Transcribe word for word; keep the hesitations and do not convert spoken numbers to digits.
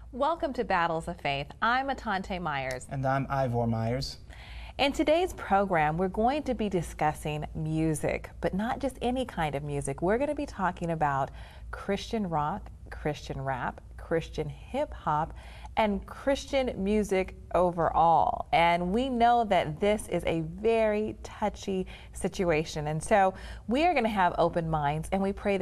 Welcome to Battles of Faith. I'm Atante Myers. And I'm Ivor Myers. In today's program, we're going to be discussing music, but not just any kind of music. We're going to be talking about Christian rock, Christian rap, Christian hip hop, and Christian music overall. And we know that this is a very touchy situation. And so we are going to have open minds, and we pray that